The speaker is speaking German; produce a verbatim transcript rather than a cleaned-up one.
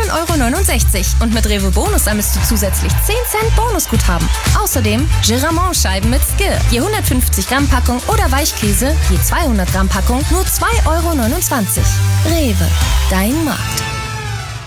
neun Euro neunundsechzig. Und mit Rewe Bonus sammelst du zusätzlich zehn Cent Bonusguthaben. Außerdem Giramont-Scheiben mit Skier. Je hundertfünfzig Gramm Packung oder Weichkäse, je zweihundert Gramm Packung, nur zwei Euro neunundzwanzig. Rewe, dein Markt.